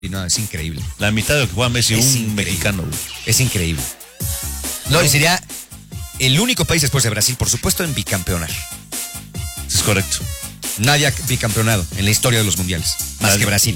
Y no, es increíble. La mitad de lo que juega Messi, Es un increíble. mexicano, güey. Es increíble. No, y sería el único país después de Brasil, por supuesto, en bicampeonar. Es correcto. Nadie ha bicampeonado en la historia de los mundiales, más Nadie. que Brasil.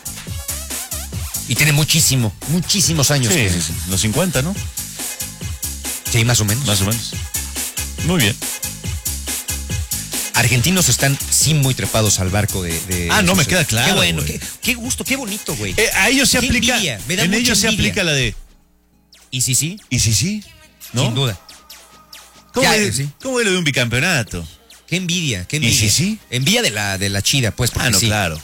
Y tiene muchísimos años. Sí, sí, sí. Los 50, ¿no? Sí, más o menos. Más o menos. Muy bien. Argentinos están sí muy trepados al barco de No, me queda claro. Qué bueno, güey. qué gusto, qué bonito, güey. A ellos se Qué aplica. envidia, me da En mucha ellos se envidia. aplica la de. Y sí, ¿Y si sí? ¿No? sin duda. ¿Cómo Ya, es sí. ¿Cómo es lo de un bicampeonato? Qué envidia, qué ¿Y envidia. sí? Envidia de la chida, pues, porque No, sí. claro.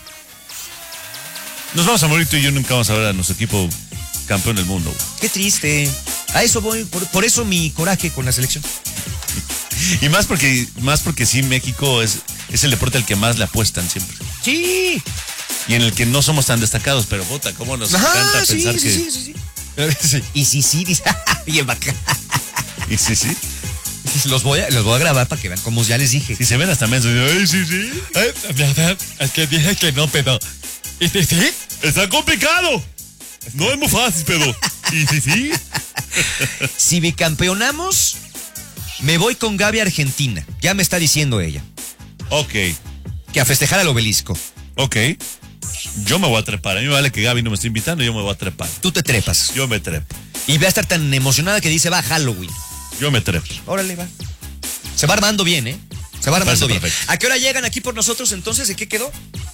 Nos vamos a morir tú y yo, nunca vamos a ver a nuestro equipo campeón del mundo, güey. Qué triste. A eso voy, por eso mi coraje con la selección. Y más porque sí, México es el deporte al que más le apuestan siempre. Sí. Y en el que no somos tan destacados, pero puta, cómo nos encanta sí, pensar sí, que. sí. Y sí, dice. Y el bacán. Y sí. Los voy a grabar para que vean cómo ya les dije. Si se ven hasta mensos, ay, sí. Es que dije que no, pero. ¿Y sí? Está complicado. No es muy fácil, pero. Y sí. Si bicampeonamos, me voy con Gaby a Argentina. Ya me está diciendo ella. Ok. Que a festejar al obelisco. Yo me voy a trepar. A mí me vale que Gaby no me esté invitando, yo me voy a trepar. Tú te trepas. Yo me trepo. Y va a estar tan emocionada que dice, va, Halloween. Yo me trepo. Órale, va. Se va armando bien, ¿eh? Se va armando bien. Perfecto. ¿A qué hora llegan aquí por nosotros entonces? ¿De qué quedó?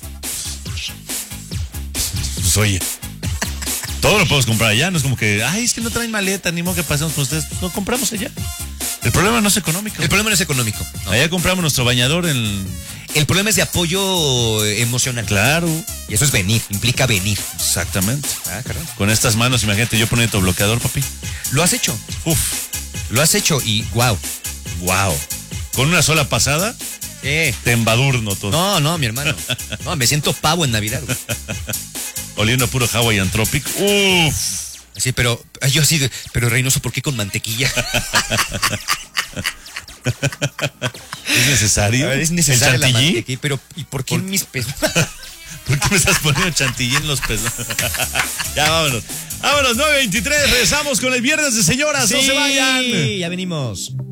Pues oye. Todo lo podemos comprar allá. No es como que, es que no traen maleta, ni modo que pasemos con ustedes. Pues no compramos allá. El problema no es económico. El problema no es económico. No. Allá compramos nuestro bañador en. El problema es de apoyo emocional. Claro. Y eso es venir, implica venir. Exactamente. Caray. Con estas manos, imagínate yo poniendo bloqueador, papi. Lo has hecho. Uf. Lo has hecho y wow. Wow. Con una sola pasada, te embadurno todo. No, mi hermano. No, me siento pavo en Navidad, güey. Oliendo a puro Hawaiian Tropic. Uf. Sí, pero yo así, pero Reynoso, ¿por qué con mantequilla? ¿Es necesario? Es necesaria ¿El la chantilly? mantequilla, pero ¿y por qué mis pesos? ¿Por qué me estás poniendo chantilly en los pesos? Ya, vámonos. Vámonos, 9:23. Regresamos con el viernes de señoras. No se vayan. Ya venimos.